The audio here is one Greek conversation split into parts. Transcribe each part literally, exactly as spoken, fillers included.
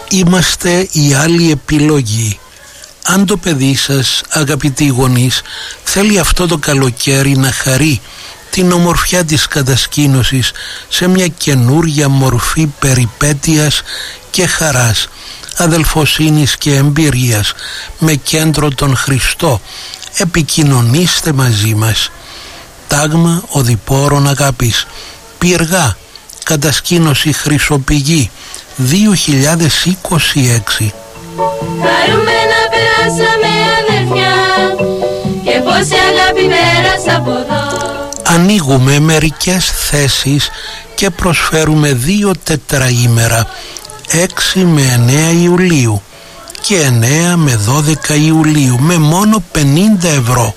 είμαστε η άλλη επιλογή. Αν το παιδί σας, αγαπητοί γονείς, θέλει αυτό το καλοκαίρι να χαρεί την ομορφιά της κατασκήνωσης σε μια καινούρια μορφή περιπέτειας και χαράς, αδελφοσύνης και εμπειρίας, με κέντρο τον Χριστό, επικοινωνήστε μαζί μας. Τάγμα οδηπόρων αγάπης, Πυργά, κατασκήνωση Χρυσοπηγή, δύο χιλιάδες είκοσι έξι. Χαρούμενα περάσαμε αδερφιά και πόση αγάπη πέρασα από εδώ. Ανοίγουμε μερικές θέσεις και προσφέρουμε δύο τετραήμερα, έξι με εννέα Ιουλίου και εννέα με δώδεκα Ιουλίου, με μόνο πενήντα ευρώ.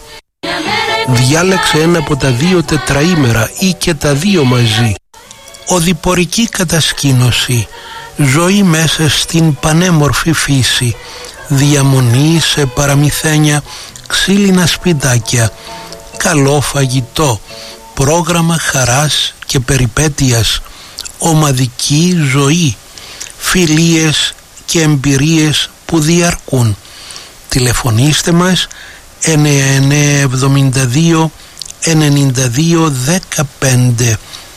Διάλεξε ένα από τα δύο τετραήμερα ή και τα δύο μαζί. Οδηπορική κατασκήνωση, ζωή μέσα στην πανέμορφη φύση, διαμονή σε παραμυθένια ξύλινα σπιτάκια, καλό φαγητό, πρόγραμμα χαράς και περιπέτειας, ομαδική ζωή, φιλίες και εμπειρίες που διαρκούν. Τηλεφωνήστε μας εννιά εννιά εβδομήντα δύο ενενήντα δύο δεκαπέντε,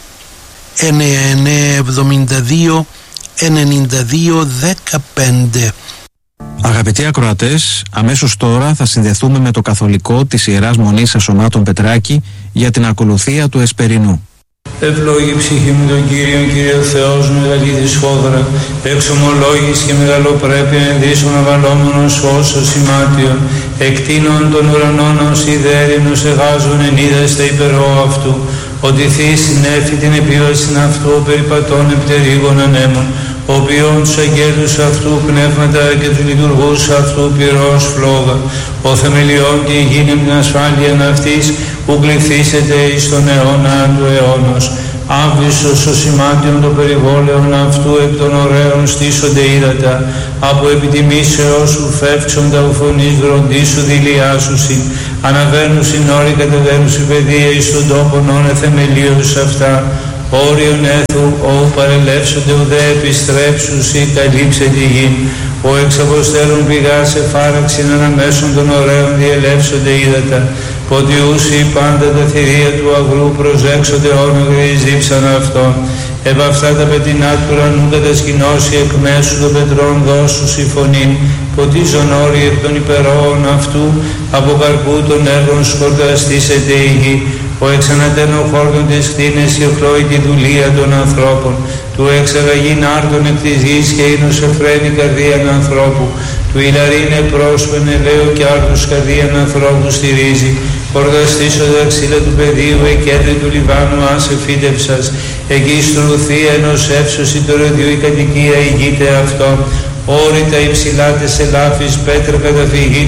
εννιά εννιά εβδομήντα δύο ενενήντα δύο δεκαπέντε. Αγαπητοί ακροατές, αμέσως τώρα θα συνδεθούμε με το καθολικό της Ιεράς Μονής Ασωμάτων Πετράκη για την ακολουθία του Εσπερινού. Ευλόγη ψυχή μου τον Κύριον, Κύριο Θεός μου, μεγαλή δυσφόδρα, εξομολόγης και μεγαλοπρέπεια ενδύσσον αβαλόμενος όσο σημάτιον, εκτείνων των ουρανών ως ιδέρινος εγάζων ενίδεστε υπερώ αυτού, ότι θείς συνέφη την επίβαση αυτού, ο περιπατών επιτερίγων ανέμων, ο οποίον τους αγγέλους αυτού πνεύματα και τους λειτουργούς αυτού πυρός φλόγα, ο θεμελιών και υγιεινή την ασφάλεια αυτής, που κληθήσετε εις τον αιώνα του αιώνος. Άμβησος ο σημάτιον των περιβόλαιων αυτού, εκ των ωραίων στήσονται ύδατα, από επιτιμήσεώς σου φεύξοντα ουφωνής βροντίσου δηλιάσουσιν, αναβαίνουσιν όροι κατεβαίνουσιν παιδεία εις τον τόπον όνε θεμελίους αυτά, όριον έθου, όπου παρελεύσονται ουδέ επιστρέψους ή καλύψε τη γη. Ο εξ αποστέλων πηγά σε φάραξιν αναμέσων των ωραίων διελεύσονται ύδατα. Ποντιούσι πάντα τα θηρία του αγρού προσέξονται όνογροι εις δίψαν αυτών. Επ' αυτά τα πετεινά του ουρανού κατασκηνώσει εκ μέσου των πετρών δώσους η φωνήν. Ποτίζον όροι εκ των υπερόων αυτού, από καρπού των έργων σκορταστήσεται η γη. Ο εξανατένων χόρτων της κτίνες και χλώει τη δουλεία των ανθρώπων. Του εξαγαγήν άρτων εκ της γης και ίνος εφραίνει καρδίαν ανθρώπου. Του ηλαρίνε πρόσφαινε λέω και άρτους καρδίαν ανθρώπου στηρίζει. Χορταστήσονται ξύλα του πεδίου, εκέντρη του Λιβάνου άσε φύτευσας. Εκεί στρουθία ενός εύσωση το ροδιού η κατοικία ηγείται αυτό. Όρητα υψηλά τες ελάφης πέτρα καταφυγή